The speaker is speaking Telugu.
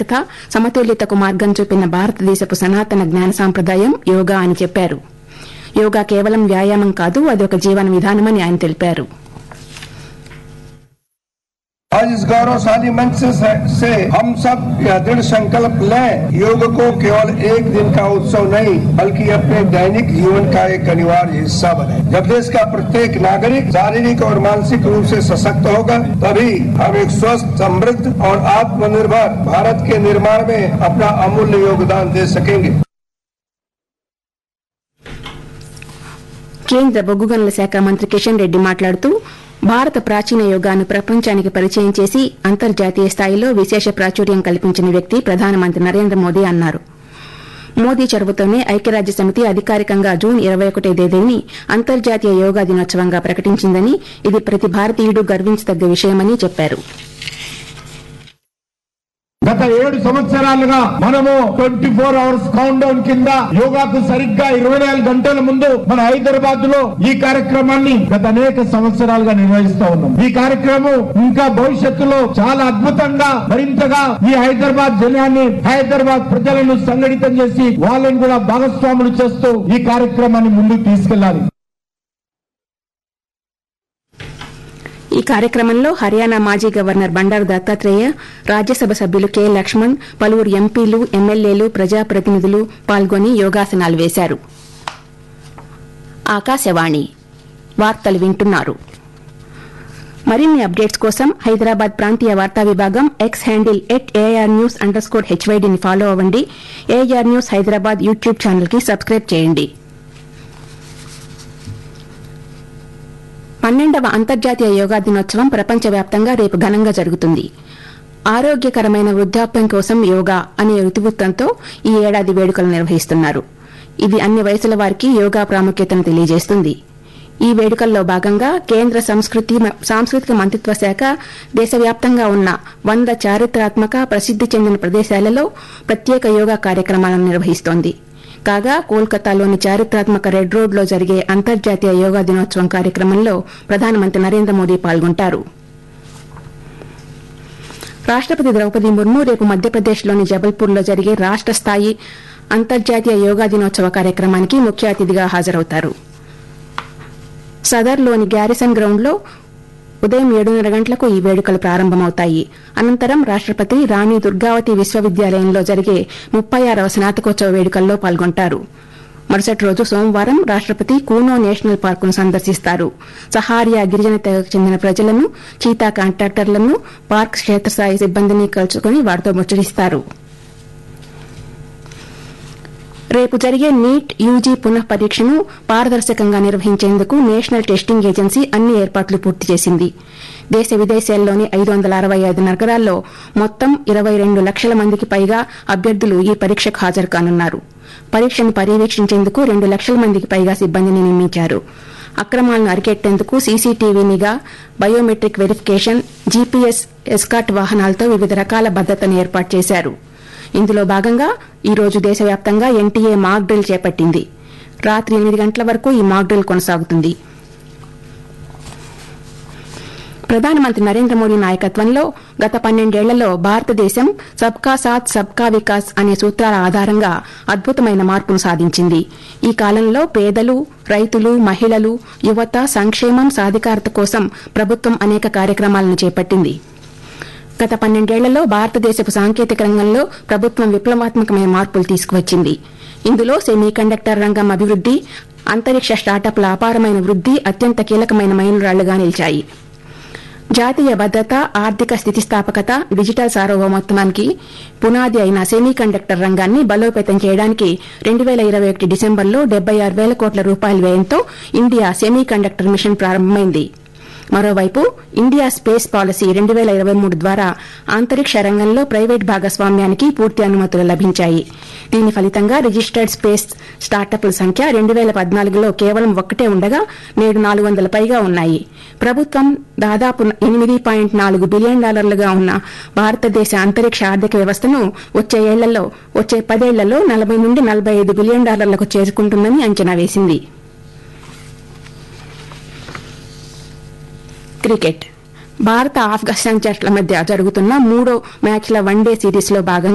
సమగ్రత సమతుల్యతకు మార్గం చూపిన భారతదేశపు సనాతన జ్ఞాన సాంప్రదాయం యోగా అని చెప్పారు. యోగా కేవలం వ్యాయామం కాదు, అదొక జీవన విధానమని ఆయన తెలిపారు. आज इस गौरवशाली मंच से हम सब यह दृढ़ संकल्प लें, योग को केवल एक दिन का उत्सव नहीं बल्कि अपने दैनिक जीवन का एक अनिवार्य हिस्सा बने। जब देश का प्रत्येक नागरिक शारीरिक और मानसिक रूप से सशक्त होगा, तभी हम एक स्वस्थ, समृद्ध और आत्मनिर्भर भारत के निर्माण में अपना अमूल्य योगदान दे सकेंगे। కేంద్ర బొగ్గు గనుల శాఖ మంత్రి కిషన్ రెడ్డి మాట్లాడుతూ భారత ప్రాచీన యోగాను ప్రపంచానికి పరిచయం చేసి అంతర్జాతీయ స్థాయిలో విశేష ప్రాచుర్యం కల్పించిన వ్యక్తి ప్రధానమంత్రి నరేంద్ర మోదీ అన్నారు. మోదీ చొరవతోనే ఐక్యరాజ్యసమితి అధికారికంగా జూన్ 21వ తేదీని అంతర్జాతీయ యోగా దినోత్సవంగా ప్రకటించిందని, ఇది ప్రతి భారతీయుడు గర్వించదగ్గ విషయమని చెప్పారు. గత 7 సంవత్సరాలుగా మనము 24 అవర్స్ కౌంట్ డౌన్ కింద యోగాకు సరిగ్గా 24 గంటల ముందు మన హైదరాబాద్ లో ఈ కార్యక్రమాన్ని గత అనేక సంవత్సరాలుగా నిర్వహిస్తా ఉన్నాం. ఈ కార్యక్రమం ఇంకా భవిష్యత్తులో చాలా అద్భుతంగా మరింతగా ఈ హైదరాబాద్ జనాన్ని, హైదరాబాద్ ప్రజలను సంఘటితం చేసి వాళ్ళని కూడా భాగస్వాములు చేస్తూ ఈ కార్యక్రమాన్ని ముందుకు తీసుకెళ్లాలి. ఈ కార్యక్రమంలో హర్యానా మాజీ గవర్నర్ బండారు దత్తాత్రేయ, రాజ్యసభ సభ్యులు కె లక్ష్మణ్, పలువురు ఎంపీలు, ఎమ్మెల్యేలు, ప్రజాప్రతినిధులు పాల్గొని యోగాసనాలు వేశారు. ఆకాశవాణి వార్తలు వింటున్నారు. మరిన్ని అప్డేట్స్ కోసం హైదరాబాద్ ప్రాంతీయ వార్తా విభాగం ఎక్స్ హ్యాండిల్ @ARnews_HYDని ఫాలో అవ్వండి. AR news Hyderabad YouTube channel కి సబ్స్క్రైబ్ చేయండి. 12వ అంతర్జాతీయ యోగా దినోత్సవం ప్రపంచవ్యాప్తంగా రేపు ఘనంగా జరుగుతుంది. ఆరోగ్యకరమైన వృద్ధాప్యం కోసం యోగా అనే ఇతివృత్తంతో ఈ ఏడాది వేడుకలు నిర్వహిస్తున్నారు. ఇది అన్ని వయసుల వారికి యోగా ప్రాముఖ్యతను తెలియజేస్తుంది. ఈ వేడుకల్లో భాగంగా కేంద్ర సాంస్కృతిక మంత్రిత్వ శాఖ దేశవ్యాప్తంగా ఉన్న 100 చారిత్రాత్మక ప్రసిద్ది చెందిన ప్రదేశాలలో ప్రత్యేక యోగా కార్యక్రమాలను నిర్వహిస్తోంది. కాగా కోల్కతాలోని చారిత్రాత్మక రెడ్ రోడ్లో జరిగే అంతర్జాతీయ యోగా దినోత్సవం కార్యక్రమంలో ప్రధానమంత్రి నరేంద్ర మోదీ పాల్గొంటారు. రాష్టపతి ద్రౌపది ముర్ము రేపు మధ్యప్రదేశ్లోని జబల్పూర్లో జరిగే రాష్ట స్థాయి అంతర్జాతీయ యోగా దినోత్సవ కార్యక్రమానికి ముఖ్య అతిథిగా హాజరవుతారు. సదర్లోని గ్యారిసన్ గ్రౌండ్లో ఉదయం 7:30 గంటలకు ఈ వేడుకలు ప్రారంభమవుతాయి. అనంతరం రాష్టపతి రాణి దుర్గావతి విశ్వవిద్యాలయంలో జరిగే 36వ స్నాతకోత్సవ వేడుకల్లో పాల్గొంటారు. మరుసటి రోజు సోమవారం రాష్టపతి కూనో నేషనల్ పార్కును సందర్శిస్తారు. సహారియా గిరిజన తెగకు చెందిన ప్రజలను, చీతా కాంట్రాక్టర్లను, పార్క్ క్షేత్రస్థాయి సిబ్బందిని కలుసుకుని వారితో ముచ్చటిస్తారు. రేపు జరిగే నీట్ యూజీ పునః పరీక్షను పారదర్శకంగా నిర్వహించేందుకు నేషనల్ టెస్టింగ్ ఏజెన్సీ అన్ని ఏర్పాట్లు పూర్తి చేసింది. దేశ విదేశాల్లోని 565 నగరాల్లో మొత్తం 22 లక్షల మందికి పైగా అభ్యర్థులు ఈ పరీక్షకు హాజరు కానున్నారు. పరీక్షను పర్యవేక్షించేందుకు 2 లక్షల మందికి పైగా సిబ్బందిని నియమించారు. అక్రమాలను అరికెట్టేందుకు సీసీటీవీ నిఘా, బయోమెట్రిక్ వెరిఫికేషన్, జీపీఎస్ ఎస్కాట్ వాహనాలతో వివిధ రకాల భద్రతను ఏర్పాటు చేశారు. ఇందులో భాగంగా ఈ రోజు దేశవ్యాప్తంగా ఎన్టీఏ మాక్ డ్రిల్ చేపట్టింది. రాత్రి 8 గంటల వరకు ఈ మాక్ డ్రిల్ కొనసాగుతుంది. ప్రధానమంత్రి నరేంద్ర మోదీ నాయకత్వంలో గత 12 ఏళ్లలో భారతదేశం సబ్కా సాథ్ సబ్కా వికాస్ అనే సూత్రాల ఆధారంగా అద్భుతమైన మార్పును సాధించింది. ఈ కాలంలో పేదలు, రైతులు, మహిళలు, యువత సంక్షేమం, సాధికారత కోసం ప్రభుత్వం అనేక కార్యక్రమాలను చేపట్టింది. గత 12 ఏళ్లలో భారతదేశపు సాంకేతిక రంగంలో ప్రభుత్వం విప్లవాత్మకమైన మార్పులు తీసుకువచ్చింది. ఇందులో సెమీ కండక్టర్ రంగం అభివృద్ది, అంతరిక్ష స్టార్టప్ల అపారమైన వృద్ది అత్యంత కీలకమైన మైలురాళ్లుగా నిలిచాయి. జాతీయ భద్రత, ఆర్థిక స్థితిస్థాపకత, డిజిటల్ సార్వభౌమత్వానికి పునాది అయిన సెమీ కండక్టర్ రంగాన్ని బలోపేతం చేయడానికి 2021 డిసెంబర్లో 76,000 కోట్ల రూపాయల వ్యయంతో ఇండియా సెమీ కండక్టర్ మిషన్ ప్రారంభమైంది. మరోవైపు ఇండియా స్పేస్ పాలసీ 2023 ద్వారా అంతరిక్ష రంగంలో ప్రైవేట్ భాగస్వామ్యానికి పూర్తి అనుమతులు లభించాయి. దీని ఫలితంగా రిజిస్టర్డ్ స్పేస్ స్టార్టప్ల సంఖ్య 2014లో కేవలం 1 ఉండగా నేడు 400 పైగా ఉన్నాయి. ప్రభుత్వం దాదాపు $8.4 బిలియన్ ఉన్న భారతదేశ అంతరిక్ష ఆర్థిక వ్యవస్థను వచ్చే 10 ఏళ్లలో $40 నుండి $45 బిలియన్ చేరుకుంటుందని అంచనా వేసింది. క్రికెట్ భారత ఆఫ్ఘనిస్తాన్ జట్ల మధ్య జరుగుతున్న 3వ మ్యాచ్ల వన్డే సిరీస్లో భాగంగా